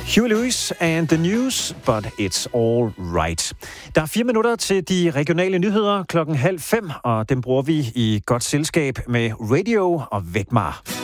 Huey Lewis and the News, but it's all right. Der er 4 minutter til de regionale nyheder 4:30, og dem bruger vi i godt selskab med Radio og Vækmar.